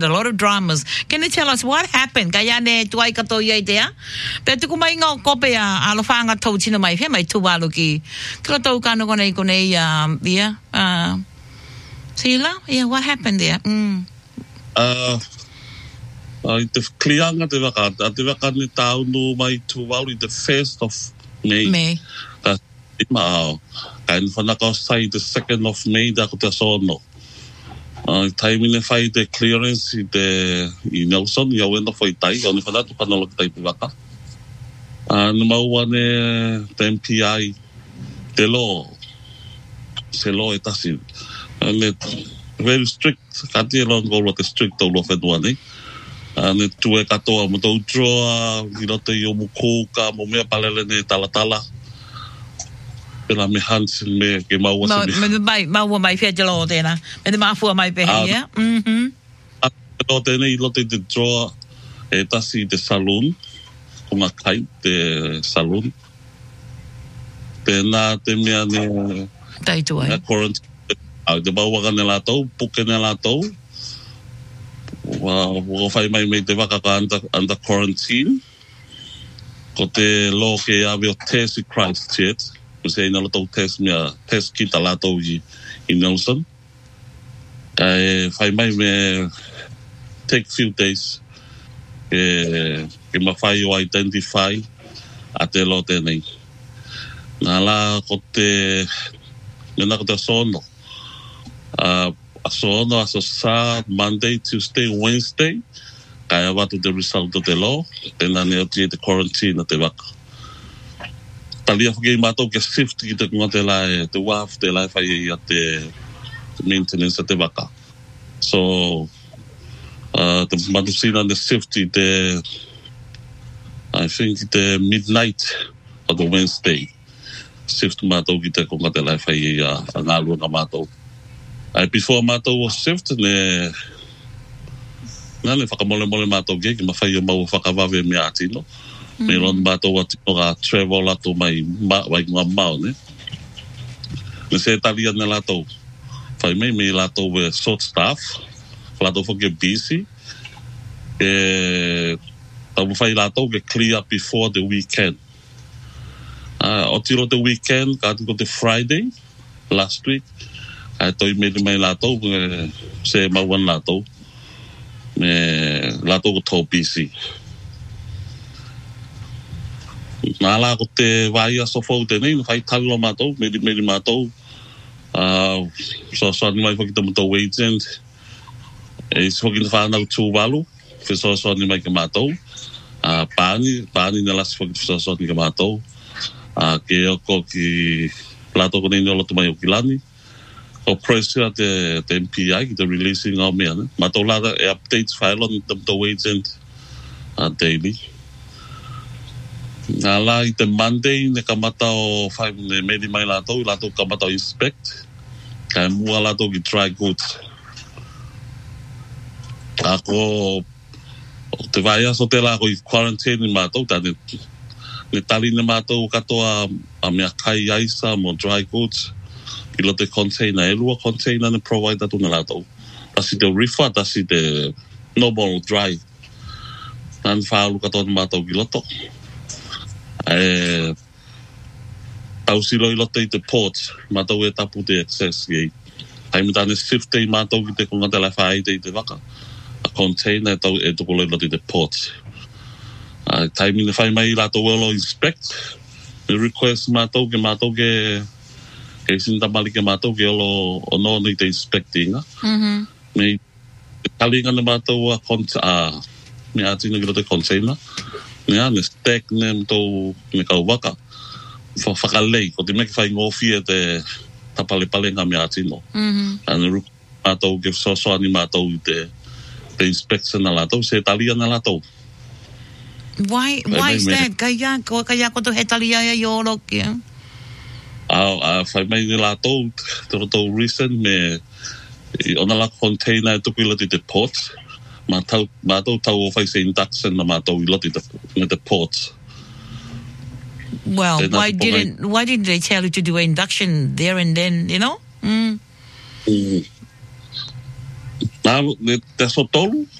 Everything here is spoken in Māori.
a lot of dramas. Can you tell us what happened? Kaya ne tuai kato yai dea. Pe tuku mai ngau kope a alofanga tau tina mai he mai tuwalu ki. Kila tau kano kone Sila? Yeah, what happened there? Te klianga te waka ni tau no mai tuwalu the 1st of May. Kain whanaka sai the 2nd of May da ko te sono. Taimine whai te clearance i Nelson, i awenda whai tai, o ni whanatu whanalo ki tai puwaka. Na mauane te MPI, te law, se law e tasi. Very strict, kati e long goal te strict au lo whenua nei. Ne tue katoa mo tau droa, i rote i o mukoka, mo mea palele ne talatala. Pela me hans me ke maua se me. Maua mai fia te lo tēnā. Me te mafua mai pehe, yeah? Lo tēnei i lote te droa e tasi te saloon, ko ngā kai te saloon. Pēnā te mea ne... Taitu ai. Te mauaka ne lātou, puke ne lātou. Waka whai mai mei te waka ka under quarantine. Ko te lo ke awe o test i Christchurch. Ko se ina lātou test kita lātou i Nelson. Whai mai me take few days ke mawhai o identify a te lo tēnei. Nā la ko te nena ko te sono. A sono aso sa Monday, Tuesday, Wednesday. Kaya watu te result o te lo. Tēnā ne o te quarantine a te waka. Talia whakei mātou ke shift ki te kunga te lai, te waf te lai whai a te maintenance a te waka. So, te matusina ne shift i te, I think te midnight of the Wednesday. Shift mātou ki te kunga te lai whai a ngā luanga mātou. Before mātou o shift, ne whakamole mātou ke, ki mawhai o mau whakawawe me atino. Me ron mātou atino ka travel ato mai ngā mau, ne? Me se talia ne lātou. Whai me lātou short staff. Lātou whake busy. Tau whai lātou ke clear before the weekend. O tiro the weekend, ka tiko te Friday, last week. Toi me mai lātou, se mauan lātou. Me lātou ko tau busy. Nā la ko te vai aso fau tēnei, whai talo mātou, meri mātou. So ni mai whakita mātou agent. Si whakita whanau tūwalu, so ni mai ke mātou. Pāni na lasi whakita so ni ke mātou. Ke oko ki plato ko nei nolo tu mai o kilani. O pressure te MPI ki te releasing au mea. Mātou lada e updates whaelo ni te mātou agent daily. Nā la i te Monday ne kamata o whai ne meri mai lātou, lātou kamata o inspect. Kai mua lātou ki dry goods. Ako te vai aso te lāko i quarantine i mātou, ta ne tali ne mātou katoa a mea kai aisa mo dry goods. I lo te container, e lua container ne provide atu ne lātou. Tasi te rifa, tasi te normal dry. Nāni whaalu katoa ne mātou ki loto. Tau silo I loto I te ports, mātou e tapu te access i. Hai me tāne shift I mātou ki te kunga te lai whaai te I te waka. A container tau e tukolo I loto I te ports. Tai mine whai mai lātou elo inspect. Me request mātou ke sintamali ke mātou ke elo ono ni te inspectinga. Me talinga ne mātou me atina ki loto container. Ne stack ne mtou me kau waka. Whakalei, ko te meki whai ngofie te tapale ngā mea atino. Ane ruku mātou ke soani mātou I te inspection na lātou, se talia na lātou. Why is that? Kaya ko to he talia ya yoro kia? Whai mai ni lātou, te roto recent me ona la container e tuku I loti te port. Mātou tau o whai se induction na mātou I loti te ports. Well, why didn't they tell you to do an induction there and then, you know? Nā Na, ne te so tolu,